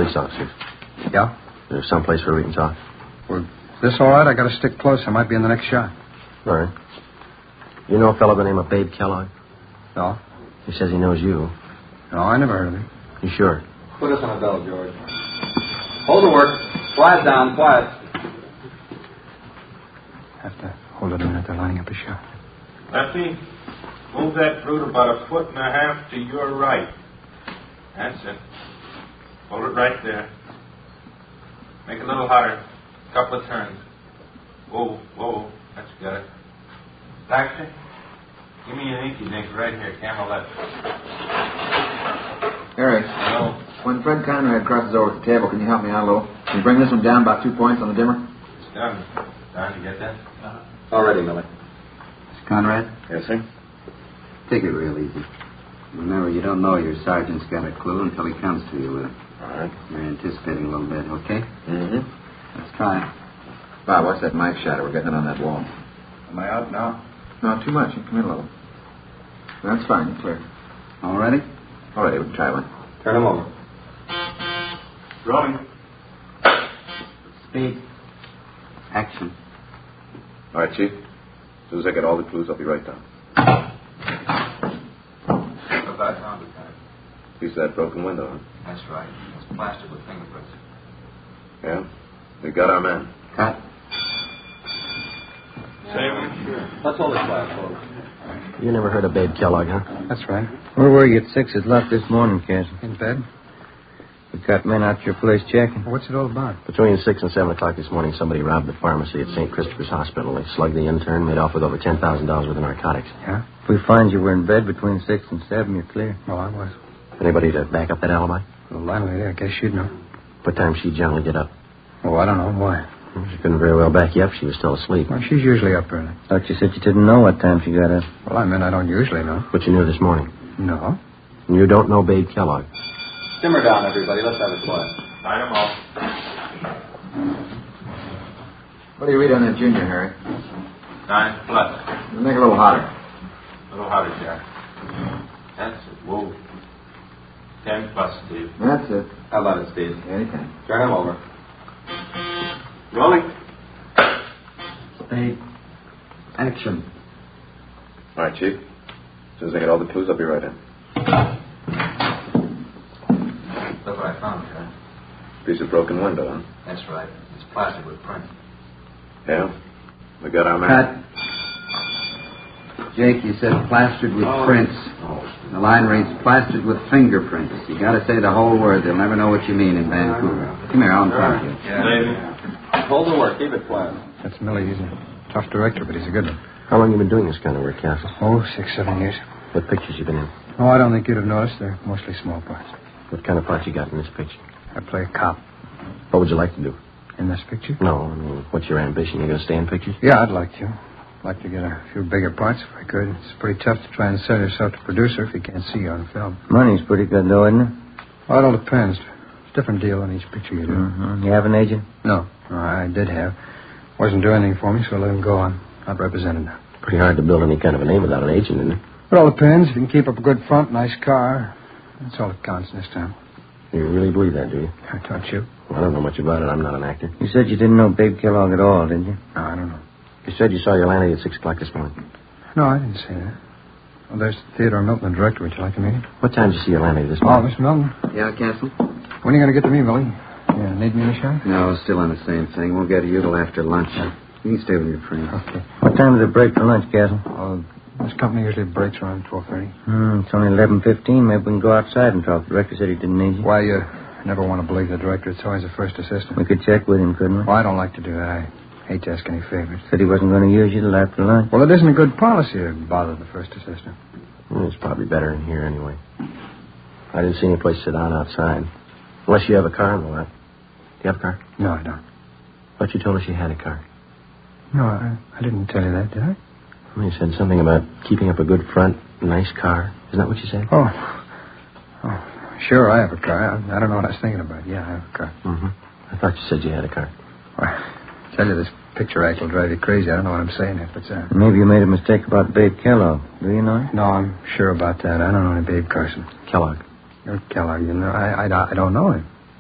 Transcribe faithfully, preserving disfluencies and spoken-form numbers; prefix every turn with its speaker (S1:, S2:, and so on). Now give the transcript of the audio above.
S1: police officers.
S2: Yeah?
S1: Is there someplace where we can talk?
S2: Well, is this all right? I got to stick close. I might be in the next shot.
S1: All right. You know a fellow by the name of Babe Kellogg?
S2: No.
S1: He says he knows you.
S2: No, I never heard of him.
S1: You sure?
S3: Put us on a bell, George. Hold the work. Quiet down, quiet.
S2: Have to hold it a minute. They're lining up a shot.
S4: Lefty, move that fruit about a foot and a half to your right. That's it. Hold it right there. Make it a little hotter. Couple of turns. Whoa, whoa. That's good. Baxter, give me an inky dink right here. Camera left.
S5: Harry.
S4: Hello.
S5: When Fred Conrad crosses over to the table, can you help me out a little? Can you bring this one down about two points on the dimmer?
S4: It's done. Time to get that?
S3: Uh-huh. All ready, Millie.
S6: Mister Conrad?
S1: Yes, sir.
S6: Take it real easy. Remember, you don't know your sergeant's got a clue until he comes to you with it.
S1: All right.
S6: You're anticipating a little bit, okay?
S1: Mm-hmm.
S6: Let's try it.
S5: Bob, what's that mic shadow? We're getting it on that wall.
S2: Am I out now?
S5: No, too much. Come in a little. That's fine. You're clear.
S6: All ready?
S5: All right, we can try one.
S3: Turn him over.
S4: Rolling.
S6: Speed. Action.
S5: All right, Chief. As soon as I get all the clues, I'll be right down.
S3: What's that sound kind?
S5: Piece of that broken window, huh?
S3: That's right. It's plastered with fingerprints.
S5: Yeah? We got our man.
S6: Cut.
S3: Let's hold it quiet, folks.
S1: You never heard of Babe Kellogg, huh?
S2: That's right.
S7: Where were you at six o'clock this morning, Castle?
S2: In bed?
S7: We got men out your place checking.
S2: What's it all about?
S1: Between six and seven o'clock this morning, somebody robbed the pharmacy at Saint Christopher's Hospital. They slugged the intern, made off with over ten thousand dollars worth of narcotics.
S2: Yeah?
S7: If we find you were in bed between six and seven, you're clear.
S2: Well, I was.
S1: Anybody to back up that alibi?
S2: Well, the landlady, I guess you'd know.
S1: What time she generally get up?
S2: Oh, I don't know. Why?
S1: She couldn't very well back you up. She was still asleep.
S2: Well, she's usually up early.
S7: Thought you said you didn't know what time she got up.
S2: Well, I mean, I don't usually know.
S1: But you knew this morning.
S2: No.
S1: And you don't know Babe Kellogg.
S3: Simmer down, everybody. Let's have it quiet.
S4: Light 'em off.
S5: What do you read on that junior, Harry?
S4: Nine plus.
S5: Make it a little hotter.
S4: A little hotter, Jack. That's it. Whoa. Ten plus, Steve.
S5: That's it.
S3: How about it, Steve?
S5: Anytime.
S3: Turn him over.
S4: Rolling.
S6: Speed. Action.
S5: All right, Chief. As soon as I get all the clues, I'll be right in.
S3: Look what I found, Jack.
S5: Piece of broken window, huh?
S3: That's right. It's plastered with print.
S5: Yeah? We got our man.
S6: Cut. Jake, you said plastered with
S3: Oh.
S6: prints. The line reads plastered with fingerprints. You got to say the whole word. They'll never know what you mean in Vancouver. Come here, I'll talk to you.
S3: Yeah. Hold the work. Keep it quiet.
S2: That's Millie. He's a tough director, but he's a good one.
S1: How long you been doing this kind of work, Castle?
S2: Oh, six, seven years.
S1: What pictures you been in?
S2: Oh, I don't think you'd have noticed. They're mostly small parts.
S1: What kind of part you got in this picture?
S2: I play a cop.
S1: What would you like to do?
S2: In this picture?
S1: No, I mean, what's your ambition? You going to stay in pictures?
S2: Yeah, I'd like to. I'd like to get a few bigger parts if I could. It's pretty tough to try and sell yourself to producer if you can't see you on film.
S7: Money's pretty good, though, isn't it?
S2: Well, it all depends. It's a different deal on each picture you do.
S7: Mm-hmm. You have an agent?
S2: No. no, I did have. Wasn't doing anything for me, so I let him go on. Not represented now.
S1: Pretty hard to build any kind of a name without an agent, isn't it?
S2: It all depends. If you can keep up a good front, nice car, that's all that counts in this town.
S1: You really believe that, do you?
S2: Don't you?
S1: Well, I don't know much about it. I'm not an actor.
S7: You said you didn't know Babe Kellogg at all, didn't you?
S2: No, I don't know.
S1: You said you saw your landlady at six o'clock this morning.
S2: No, I didn't say that. Well, there's Theodore Milton, the director. Would you like to meet him?
S1: What time did you see your landlady this
S2: Oh,
S1: morning?
S2: Mister Milton.
S6: Yeah, Castle?
S2: When are you going to get to me, Millie? Yeah, need me in the shop?
S6: No, still on the same thing. We'll get to you till after lunch. You can stay with your friends.
S2: Okay.
S7: What time does it break for lunch, Castle?
S2: Oh, this company usually breaks around twelve thirty.
S7: Hmm, it's only eleven fifteen. Maybe we can go outside and talk. The director said he didn't need you.
S2: Why, you never want to believe the director. It's always the first assistant.
S7: We could check with him, couldn't we?
S2: Well, I don't like to do that. I hate to ask any favors.
S7: Said he wasn't going to use you till after lunch.
S2: Well, it isn't a good policy to bother the first assistant.
S1: Well, it's probably better in here anyway. I didn't see any place to sit down outside. Unless you have a car in the lot. Do you have a car?
S2: No, I don't.
S1: But you told us you had a car.
S2: No, I, I didn't tell you that, did I?
S1: Well, you said something about keeping up a good front, nice car. Isn't that what you said?
S2: Oh. Oh, sure, I have a car. I, I don't know what I was thinking about. Yeah, I have a car.
S1: Mm-hmm. I thought you said you had a car.
S2: Well, I tell you, this picture act will drive you crazy. I don't know what I'm saying if it's uh
S7: Maybe you made a mistake about Babe Kellogg. Do you know him?
S2: No, I'm sure about that. I don't know any Babe Carson.
S1: Kellogg.
S2: You're Kellogg, you know. I, I, I don't know him.